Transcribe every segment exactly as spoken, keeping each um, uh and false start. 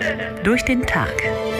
durch den Tag.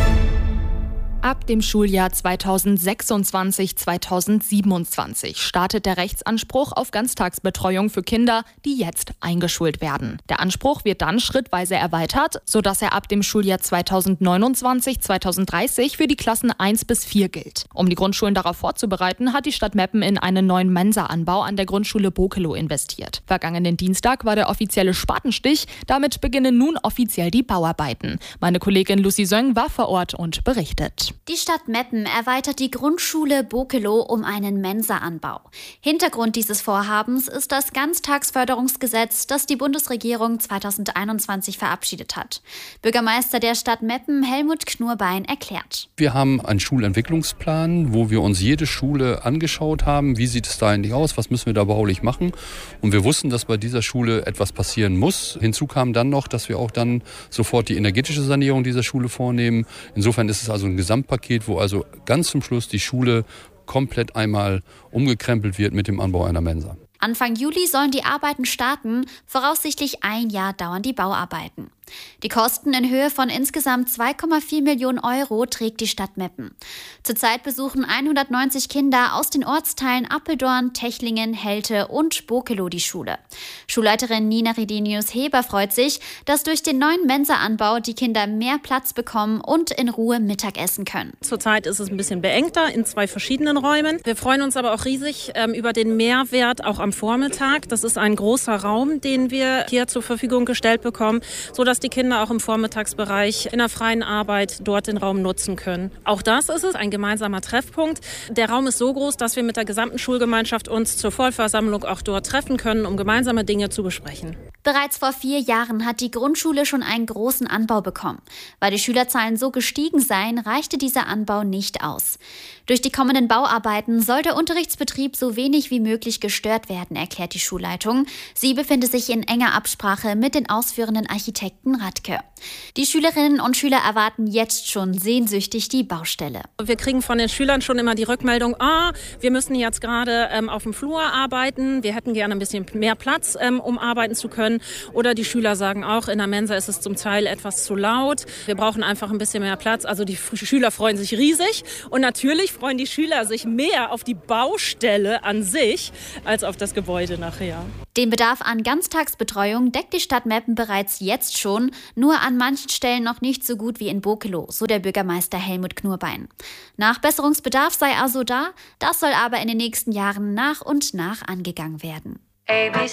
Ab dem Schuljahr zweitausendsechsundzwanzig zweitausendsiebenundzwanzig startet der Rechtsanspruch auf Ganztagsbetreuung für Kinder, die jetzt eingeschult werden. Der Anspruch wird dann schrittweise erweitert, sodass er ab dem Schuljahr zweitausendneunundzwanzig zweitausenddreißig für die Klassen eins bis vier gilt. Um die Grundschulen darauf vorzubereiten, hat die Stadt Meppen in einen neuen Mensa-Anbau an der Grundschule Bokelow investiert. Vergangenen Dienstag war der offizielle Spatenstich. Damit beginnen nun offiziell die Bauarbeiten. Meine Kollegin Lucy Söng war vor Ort und berichtet. Die Stadt Meppen erweitert die Grundschule Bokelow um einen Mensa-Anbau. Hintergrund dieses Vorhabens ist das Ganztagsförderungsgesetz, das die Bundesregierung zweitausendeinundzwanzig verabschiedet hat. Bürgermeister der Stadt Meppen, Helmut Knurbein, erklärt. Wir haben einen Schulentwicklungsplan, wo wir uns jede Schule angeschaut haben. Wie sieht es da eigentlich aus? Was müssen wir da baulich machen? Und wir wussten, dass bei dieser Schule etwas passieren muss. Hinzu kam dann noch, dass wir auch dann sofort die energetische Sanierung dieser Schule vornehmen. Insofern ist es also ein Gesamtpaket, wo also ganz zum Schluss die Schule komplett einmal umgekrempelt wird mit dem Anbau einer Mensa. Anfang Juli sollen die Arbeiten starten. Voraussichtlich ein Jahr dauern die Bauarbeiten. Die Kosten in Höhe von insgesamt zwei Komma vier Millionen Euro trägt die Stadt Meppen. Zurzeit besuchen hundertneunzig Kinder aus den Ortsteilen Apeldoorn, Techlingen, Helte und Bokelow die Schule. Schulleiterin Nina Redenius-Heber freut sich, dass durch den neuen Mensa-Anbau die Kinder mehr Platz bekommen und in Ruhe Mittag essen können. Zurzeit ist es ein bisschen beengter in zwei verschiedenen Räumen. Wir freuen uns aber auch riesig ähm, über den Mehrwert auch am Vormittag. Das ist ein großer Raum, den wir hier zur Verfügung gestellt bekommen, sodass die Kinder auch im Vormittagsbereich in der freien Arbeit dort den Raum nutzen können. Auch das ist es, ein gemeinsamer Treffpunkt. Der Raum ist so groß, dass wir mit der gesamten Schulgemeinschaft uns zur Vollversammlung auch dort treffen können, um gemeinsame Dinge zu besprechen. Bereits vor vier Jahren hat die Grundschule schon einen großen Anbau bekommen. Weil die Schülerzahlen so gestiegen seien, reichte dieser Anbau nicht aus. Durch die kommenden Bauarbeiten soll der Unterrichtsbetrieb so wenig wie möglich gestört werden, erklärt die Schulleitung. Sie befindet sich in enger Absprache mit den ausführenden Architekten Radke. Die Schülerinnen und Schüler erwarten jetzt schon sehnsüchtig die Baustelle. Wir kriegen von den Schülern schon immer die Rückmeldung, ah, wir müssen jetzt gerade ähm, auf dem Flur arbeiten, wir hätten gerne ein bisschen mehr Platz, ähm, um arbeiten zu können. Oder die Schüler sagen auch, in der Mensa ist es zum Teil etwas zu laut. Wir brauchen einfach ein bisschen mehr Platz. Also die Schüler freuen sich riesig. Und natürlich freuen die Schüler sich mehr auf die Baustelle an sich als auf das Gebäude nachher. Den Bedarf an Ganztagsbetreuung deckt die Stadt Meppen bereits jetzt schon, nur an manchen Stellen noch nicht so gut wie in Bokelow, so der Bürgermeister Helmut Knurbein. Nachbesserungsbedarf sei also da, das soll aber in den nächsten Jahren nach und nach angegangen werden. A B